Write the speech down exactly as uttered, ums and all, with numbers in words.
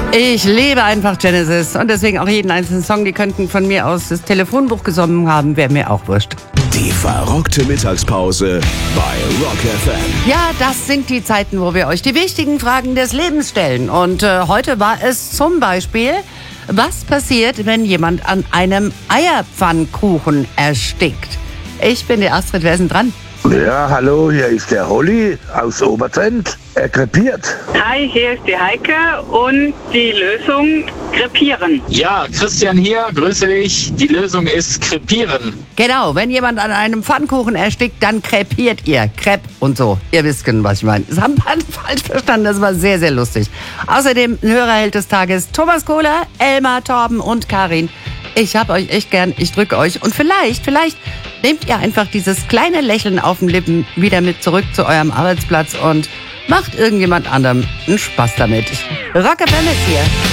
Ich liebe einfach Genesis und deswegen auch jeden einzelnen Song. Die könnten von mir aus das Telefonbuch gesungen haben, wäre mir auch wurscht. Die verrockte Mittagspause bei Rock F M. Ja, das sind die Zeiten, wo wir euch die wichtigen Fragen des Lebens stellen. Und äh, heute war es zum Beispiel, was passiert, wenn jemand an einem Eierpfannkuchen erstickt? Ich bin die Astrid, wer ist denn dran? Ja, hallo, hier ist der Holly aus Obertrent. Er krepiert. Hi, hier ist die Heike und die Lösung krepieren. Ja, Christian hier, grüße dich. Die Lösung ist krepieren. Genau, wenn jemand an einem Pfannkuchen erstickt, dann krepiert ihr. Crepe und so. Ihr wisst genau, was ich meine. Das haben alle falsch verstanden, das war sehr, sehr lustig. Außerdem Hörerheld des Tages Thomas Kohler, Elmar, Torben und Karin. Ich hab euch echt gern, ich drücke euch. Und vielleicht, vielleicht nehmt ihr einfach dieses kleine Lächeln auf den Lippen wieder mit zurück zu eurem Arbeitsplatz und macht irgendjemand anderem einen Spaß damit. Rock F M ist hier.